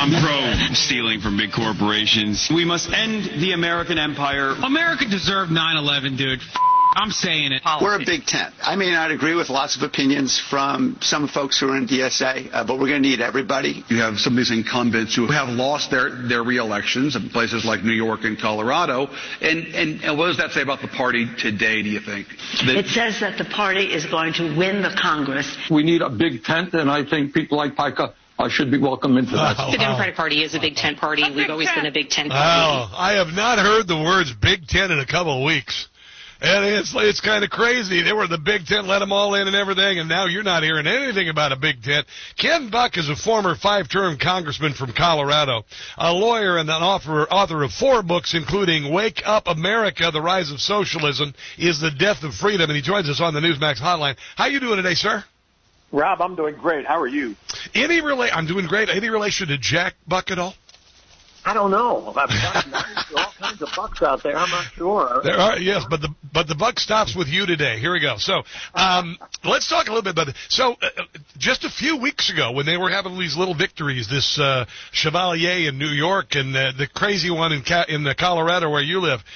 I'm pro stealing from big corporations. We must end the American empire. America deserved 9/11, dude. I'm saying it. We're a big tent. I may not agree with lots of opinions from some folks who are in DSA, but we're going to need everybody. You have some of these incumbents who have lost their re-elections in places like New York and Colorado. And what does that say about the party today, do you think? It says that the party is going to win the Congress. We need a big tent, and I think people like Pica should be welcome into that. The Democratic Party is a big tent party. We've always been a big tent party. Oh, I have not heard the words Big Tent in a couple of weeks. And it's kind of crazy. They were the Big Tent, let them all in and everything, and now you're not hearing anything about a Big Tent. Ken Buck is a former 5-term congressman from Colorado, a lawyer and an author of 4 books, including Wake Up America, The Rise of Socialism is the Death of Freedom, and he joins us on the Newsmax hotline. How you doing today, sir? Rob, I'm doing great. How are you? I'm doing great. Any relation to Jack Buck at all? I don't know. I've got all kinds of bucks out there. I'm not sure. There are, yes, but the buck stops with you today. Here we go. So let's talk a little bit about it. So just a few weeks ago, when they were having these little victories, this Chevalier in New York and the crazy one in Colorado where you live,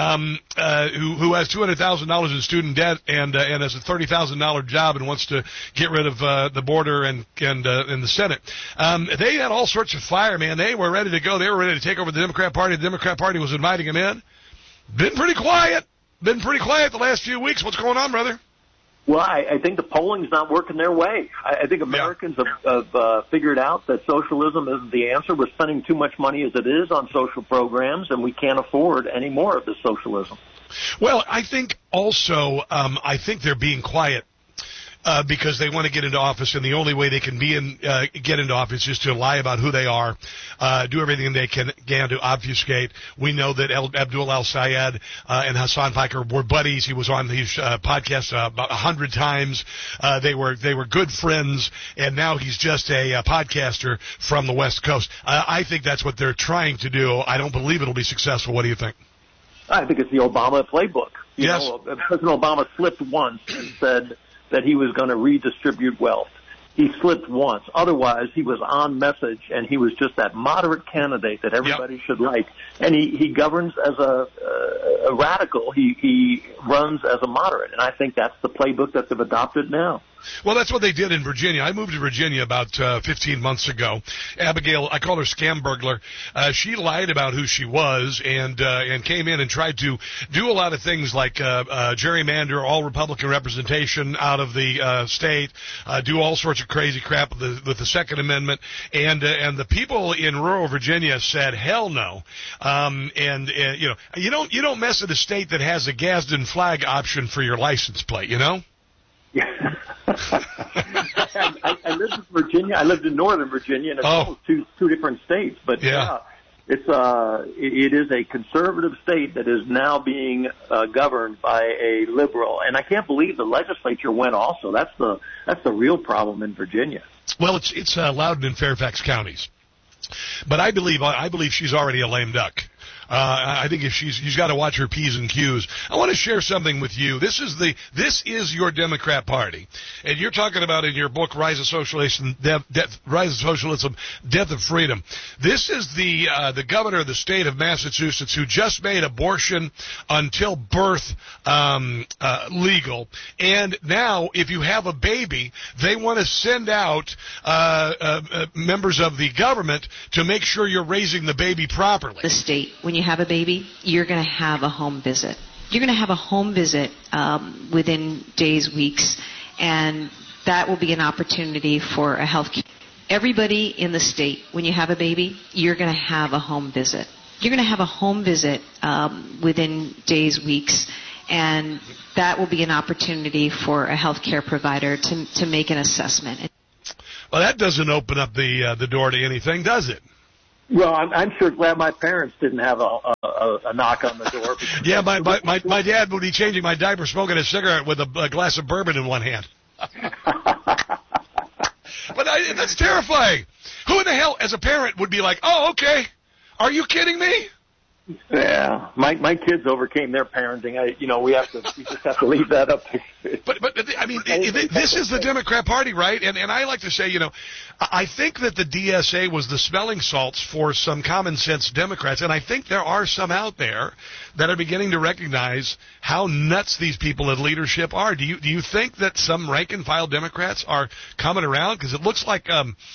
who has $200,000 in student debt and has a $30,000 job and wants to get rid of the border and the Senate. They had all sorts of fire, man. They were ready to go. They were ready to take over the Democrat Party. The Democrat Party was inviting them in. Been pretty quiet the last few weeks. What's going on, brother? Well, I think the polling's not working their way. I think Americans have figured out that socialism isn't the answer. We're spending too much money as it is on social programs, and we can't afford any more of this socialism. Well, I think also, I think they're being quiet. Because they want to get into office, and the only way they can get into office is to lie about who they are, do everything they can to obfuscate. We know that Abdul al-Sayed and Hassan Piker were buddies. He was on these podcasts about 100 times. They were good friends, and now he's just a podcaster from the West Coast. I think that's what they're trying to do. I don't believe it'll be successful. What do you think? I think it's the Obama playbook. Yes. President Obama slipped once and said that he was going to redistribute wealth. He slipped once. Otherwise, he was on message, and he was just that moderate candidate that everybody should like. And he governs as a radical. He runs as a moderate, and I think that's the playbook that they've adopted now. Well, that's what they did in Virginia. I moved to Virginia about 15 months ago. Abigail, I call her Scam Burglar. She lied about who she was and came in and tried to do a lot of things like gerrymander all Republican representation out of the state, do all sorts of crazy crap with the Second Amendment, and the people in rural Virginia said hell no. You don't mess with a state that has a Gadsden flag option for your license plate, you know? Yeah. I lived in Virginia. I lived in Northern Virginia, and it's almost two different states. But it is a conservative state that is now being governed by a liberal, and I can't believe the legislature went also. That's the real problem in Virginia. Well, it's Loudoun and Fairfax counties, but I believe she's already a lame duck. I think she's got to watch her P's and Q's. I want to share something with you. This is your Democrat Party, and you're talking about in your book Rise of Socialism, Death of Freedom. This is the governor of the state of Massachusetts who just made abortion until birth legal, and now if you have a baby, they want to send out members of the government to make sure you're raising the baby properly. The state, when you have a baby, you're going to have a home visit. You're going to have a home visit within days, weeks, and that will be an opportunity for a health care. Everybody in the state, when you have a baby, you're going to have a home visit. You're going to have a home visit within days, weeks, and that will be an opportunity for a health care provider to make an assessment. Well, that doesn't open up the door to anything, does it? Well, I'm sure glad my parents didn't have a knock on the door. Yeah, my dad would be changing my diaper, smoking a cigarette with a glass of bourbon in one hand. But that's terrifying. Who in the hell, as a parent, would be like, oh, okay, are you kidding me? Yeah, my kids overcame their parenting. We just have to leave that up. But I mean, this is the Democrat Party, right? And I like to say, I think that the DSA was the smelling salts for some common sense Democrats, and I think there are some out there that are beginning to recognize how nuts these people in leadership are. Do you think that some rank and file Democrats are coming around? Because it looks like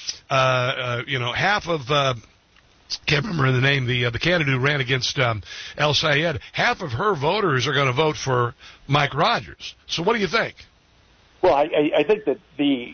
half of can't remember the name, the candidate who ran against El Sayed, half of her voters are going to vote for Mike Rogers. So what do you think? Well, I think that the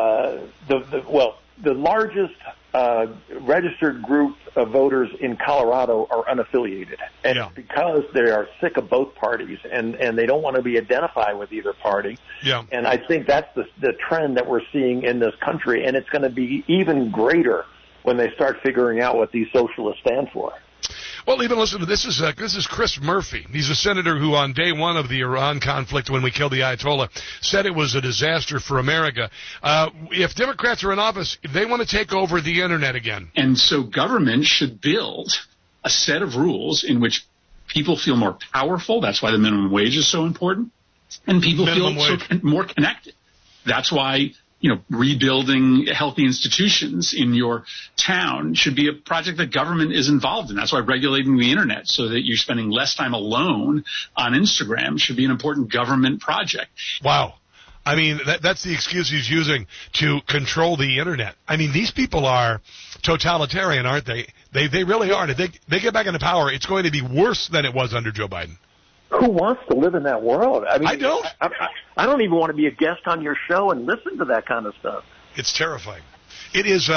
largest registered group of voters in Colorado are unaffiliated, and it's because they are sick of both parties and they don't want to be identified with either party. Yeah. And I think that's the trend that we're seeing in this country, and it's going to be even greater when they start figuring out what these socialists stand for. Well, even listen to this. This is Chris Murphy. He's a senator who, on day one of the Iran conflict, when we killed the Ayatollah, said it was a disaster for America. If Democrats are in office, they want to take over the internet again. And so government should build a set of rules in which people feel more powerful. That's why the minimum wage is so important. And people feel more connected. That's why rebuilding healthy institutions in your town should be a project that government is involved in. That's why regulating the internet so that you're spending less time alone on Instagram should be an important government project. Wow. I mean, that's the excuse he's using to control the internet. I mean, these people are totalitarian, aren't they? They really are. If they get back into power, it's going to be worse than it was under Joe Biden. Who wants to live in that world? I mean, I don't. I don't even want to be a guest on your show and listen to that kind of stuff. It's terrifying. It is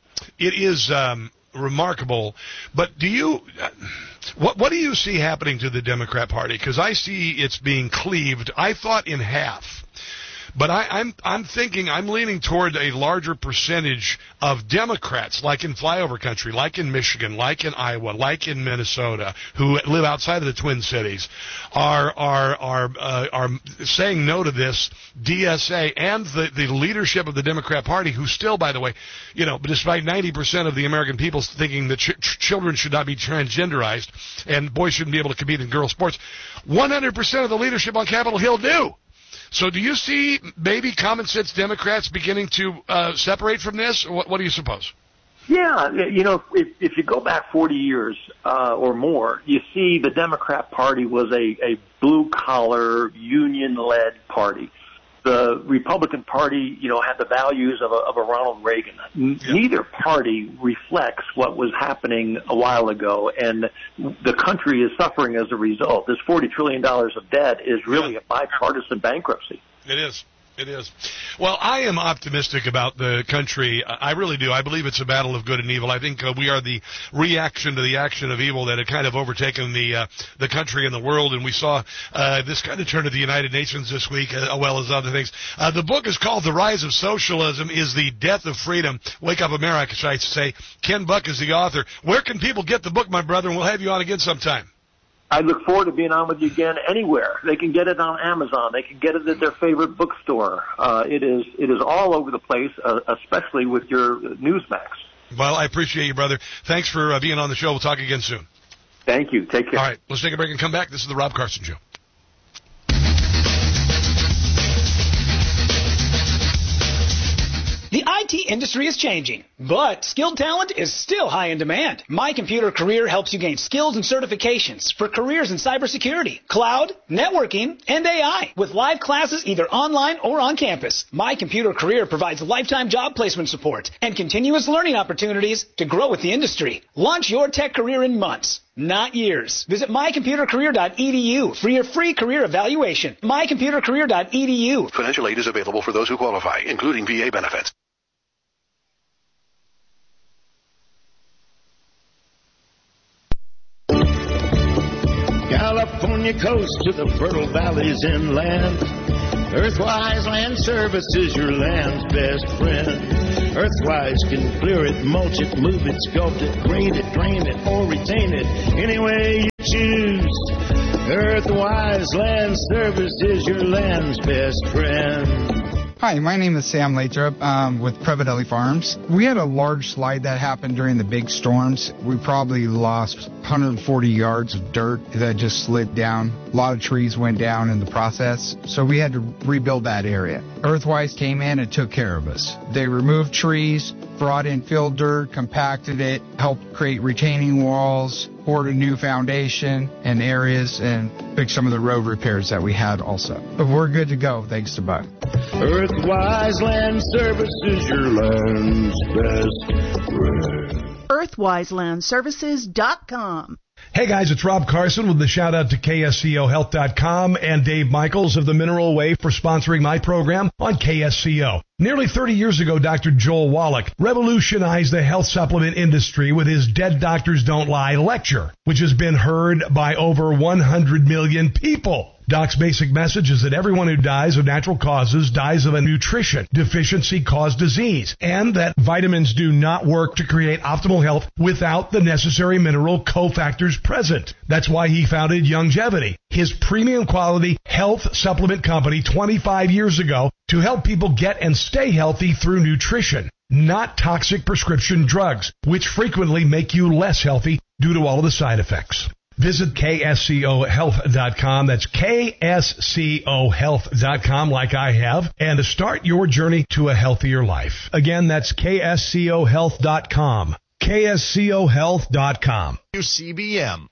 remarkable. But what do you see happening to the Democrat Party? Because I see it's being cleaved, I thought, in half. But I'm leaning toward a larger percentage of Democrats, like in flyover country, like in Michigan, like in Iowa, like in Minnesota, who live outside of the Twin Cities, are saying no to this DSA and the leadership of the Democrat Party, who still, by the way, despite 90% of the American people thinking that children should not be transgenderized and boys shouldn't be able to compete in girls' sports, 100% of the leadership on Capitol Hill do. So do you see maybe common sense Democrats beginning to separate from this? What do you suppose? Yeah, if you go back 40 years or more, you see the Democrat Party was a blue-collar, union-led party. The Republican Party, had the values of a Ronald Reagan. Yeah. Neither party reflects what was happening a while ago, and the country is suffering as a result. This $40 trillion of debt is really a bipartisan bankruptcy. It is. It is. Well, I am optimistic about the country. I really do. I believe it's a battle of good and evil. I think we are the reaction to the action of evil that had kind of overtaken the country and the world, and we saw this kind of turn to the United Nations this week, as well as other things. The book is called The Rise of Socialism is the Death of Freedom. Wake Up America, I should say. Ken Buck is the author. Where can people get the book, my brother, and we'll have you on again sometime? I look forward to being on with you again anywhere. They can get it on Amazon. They can get it at their favorite bookstore. It is all over the place, especially with your Newsmax. Well, I appreciate you, brother. Thanks for being on the show. We'll talk again soon. Thank you. Take care. All right, let's take a break and come back. This is the Rob Carson Show. The IT industry is changing, but skilled talent is still high in demand. My Computer Career helps you gain skills and certifications for careers in cybersecurity, cloud, networking, and AI with live classes either online or on campus. My Computer Career provides lifetime job placement support and continuous learning opportunities to grow with the industry. Launch your tech career in months, not years. Visit mycomputercareer.edu for your free career evaluation. mycomputercareer.edu. Financial aid is available for those who qualify, including VA benefits. California coast to the fertile valleys inland. Earthwise Land Service is your land's best friend. Earthwise can clear it, mulch it, move it, sculpt it, green it, drain it, or retain it any way you choose. Earthwise Land Service is your land's best friend. Hi, my name is Sam Lathrop with Prevadelli Farms. We had a large slide that happened during the big storms. We probably lost 140 yards of dirt that just slid down. A lot of trees went down in the process, so we had to rebuild that area. Earthwise came in and took care of us. They removed trees, brought in fill dirt, compacted it, helped create retaining walls, poured a new foundation in areas, and fixed some of the road repairs that we had also. But we're good to go, thanks to Bud. Earthwise Land Services, your land's best friend. EarthwiseLandServices.com. Hey guys, it's Rob Carson with the shout out to KSCOHealth.com and Dave Michaels of the Mineral Way for sponsoring my program on KSCO. Nearly 30 years ago, Dr. Joel Wallach revolutionized the health supplement industry with his Dead Doctors Don't Lie lecture, which has been heard by over 100 million people. Doc's basic message is that everyone who dies of natural causes dies of a nutrition deficiency caused disease, and that vitamins do not work to create optimal health without the necessary mineral cofactors present. That's why he founded Youngevity, his premium quality health supplement company 25 years ago, to help people get and stay healthy through nutrition, not toxic prescription drugs, which frequently make you less healthy due to all of the side effects. Visit KSCOHealth.com. That's KSCOHealth.com, like I have, and to start your journey to a healthier life. Again, that's KSCOHealth.com. KSCOHealth.com. CBM.